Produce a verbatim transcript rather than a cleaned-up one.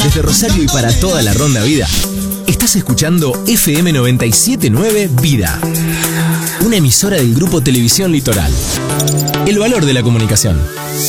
Desde Rosario y para toda la Ronda Vida, estás escuchando F M noventa y siete punto nueve Vida, una emisora del Grupo Televisión Litoral. El valor de la comunicación.